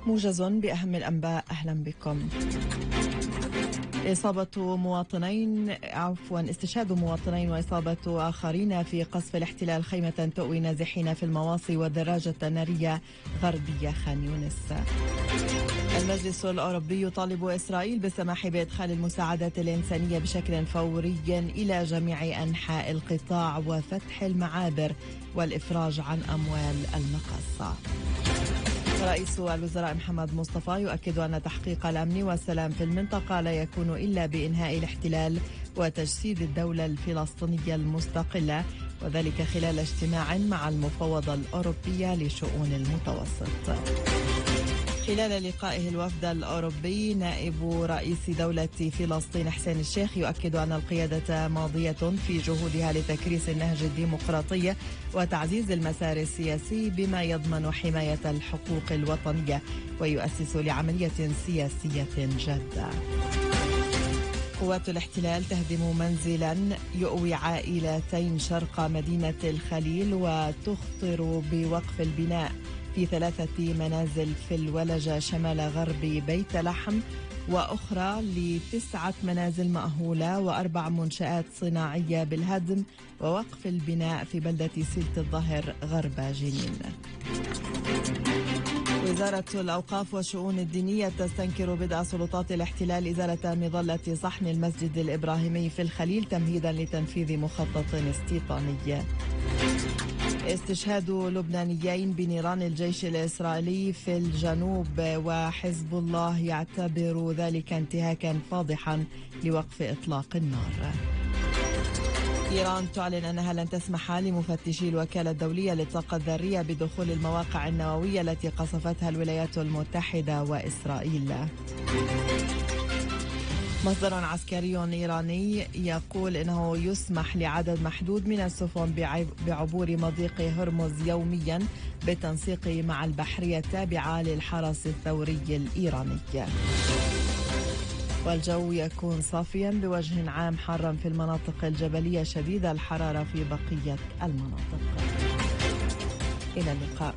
موجز بأهم الأنباء. أهلا بكم. استشهاد مواطنين وإصابة آخرين في قصف الاحتلال خيمة تؤوي نازحين في المواصي ودراجة نارية غربية خان يونس. المجلس الأوروبي يطالب إسرائيل بالسماح بإدخال المساعدات الإنسانية بشكل فوري إلى جميع أنحاء القطاع وفتح المعابر والإفراج عن أموال المقاصة. رئيس الوزراء محمد مصطفى يؤكد أن تحقيق الأمن والسلام في المنطقة لا يكون إلا بإنهاء الاحتلال وتجسيد الدولة الفلسطينية المستقلة، وذلك خلال اجتماع مع المفوضة الأوروبية لشؤون المتوسط. خلال لقائه الوفد الأوروبي، نائب رئيس دولة فلسطين حسين الشيخ يؤكد أن القيادة ماضية في جهودها لتكريس النهج الديمقراطي وتعزيز المسار السياسي بما يضمن حماية الحقوق الوطنية ويؤسس لعملية سياسية جادة. قوات الاحتلال تهدم منزلا يؤوي عائلتين شرق مدينة الخليل وتخطر بوقف البناء في 3 منازل في الولجة شمال غرب بيت لحم، وأخرى ل9 منازل مأهولة و4 منشآت صناعية بالهدم ووقف البناء في بلدة سلت الظهر غرب جنين. وزارة الأوقاف والشؤون الدينية تستنكر بدء سلطات الاحتلال إزالة مظلة صحن المسجد الإبراهيمي في الخليل تمهيدا لتنفيذ مخطط استيطاني. استشهاد لبنانيين بنيران الجيش الإسرائيلي في الجنوب، وحزب الله يعتبر ذلك انتهاكا فاضحا لوقف إطلاق النار. إيران تعلن أنها لن تسمح لمفتشي الوكالة الدولية للطاقة الذرية بدخول المواقع النووية التي قصفتها الولايات المتحدة وإسرائيل. مصدر عسكري إيراني يقول إنه يسمح لعدد محدود من السفن بعبور مضيق هرمز يوميا بالتنسيق مع البحرية التابعة للحرس الثوري الإيراني. والجو يكون صافيا بوجه عام، حارا في المناطق الجبلية، شديد الحرارة في بقية المناطق. إلى اللقاء.